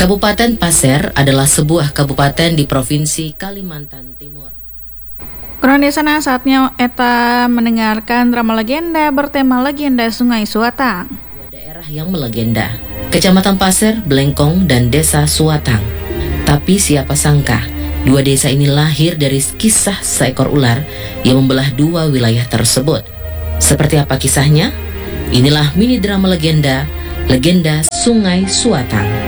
Kabupaten Pasir adalah sebuah kabupaten di Provinsi Kalimantan Timur. Kurang di sana saatnya eta mendengarkan drama legenda bertema legenda Sungai Suatang. Dua daerah yang melegenda, Kecamatan Pasir, Blengkong, dan Desa Suatang. Tapi siapa sangka, dua desa ini lahir dari kisah seekor ular yang membelah dua wilayah tersebut. Seperti apa kisahnya? Inilah mini drama legenda Sungai Suatang.